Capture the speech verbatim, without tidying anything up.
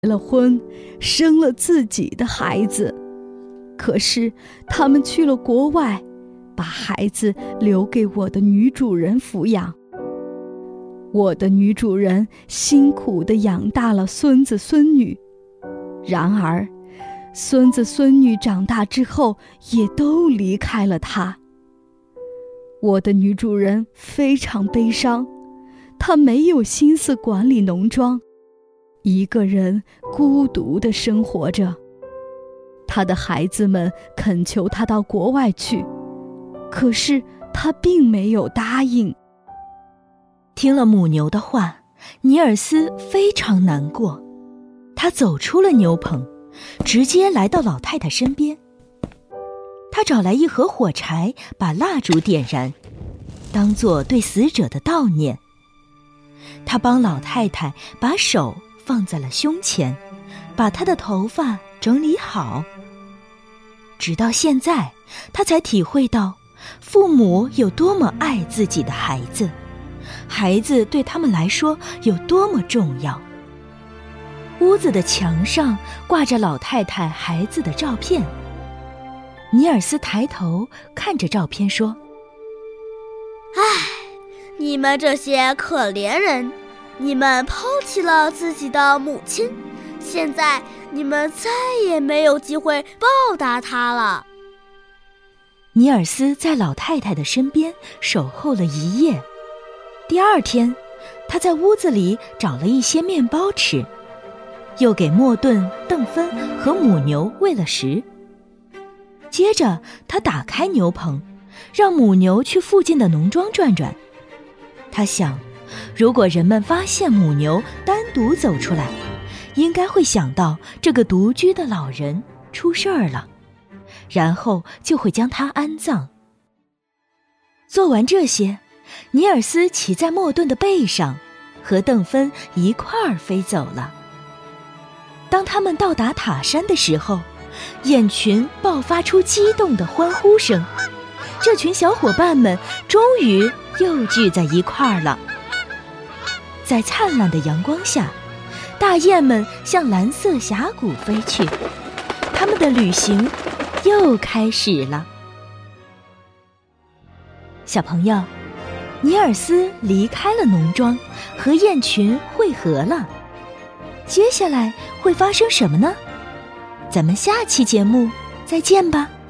了婚，生了自己的孩子，可是他们去了国外，把孩子留给我的女主人抚养。我的女主人辛苦地养大了孙子孙女，然而孙子孙女长大之后也都离开了她。我的女主人非常悲伤，她没有心思管理农庄，一个人孤独地生活着。她的孩子们恳求她到国外去，可是她并没有答应。 听了母牛的话，尼尔斯非常难过，他走出了牛棚，直接来到老太太身边。他找来一盒火柴，把蜡烛点燃，当作对死者的悼念。他帮老太太把手放在了胸前，把她的头发整理好。直到现在，他才体会到父母有多么爱自己的孩子，孩子对他们来说有多么重要。屋子的墙上挂着老太太孩子的照片。尼尔斯抬头看着照片说： 唉，你们这些可怜人，你们抛弃了自己的母亲，现在你们再也没有机会报答她了。 尼尔斯在老太太的身边守候了一夜。第二天，他在屋子里找了一些面包吃，又给莫顿、邓芬和母牛喂了食。接着他打开牛棚，让母牛去附近的农庄转转。他想，如果人们发现母牛单独走出来，应该会想到这个独居的老人出事儿了，然后就会将他安葬。做完这些，尼尔斯骑在莫顿的背上，和邓芬一块儿飞走了。当他们到达塔山的时候，雁群爆发出激动的欢呼声，这群小伙伴们终于又聚在一块儿了。在灿烂的阳光下，大雁们向蓝色峡谷飞去，他们的旅行又开始了。小朋友，尼尔斯离开了农庄，和雁群会合了。接下来会发生什么呢？咱们下期节目再见吧。